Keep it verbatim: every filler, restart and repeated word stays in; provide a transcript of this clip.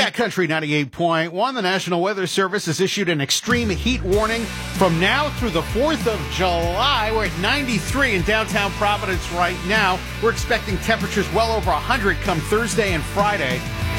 Cat Country ninety-eight point one. The National Weather Service has issued an extreme heat warning from now through the fourth of July. We're at ninety-three in downtown Providence right now. We're expecting temperatures well over one hundred come Thursday and Friday.